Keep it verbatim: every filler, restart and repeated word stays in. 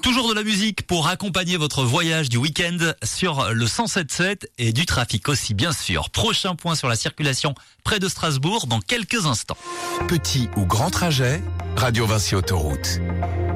Toujours de la musique pour accompagner votre voyage du week-end sur le cent sept sept et du trafic aussi, bien sûr. Prochain point sur la circulation près de Strasbourg dans quelques instants. Petit ou grand trajet, Radio Vinci Autoroute.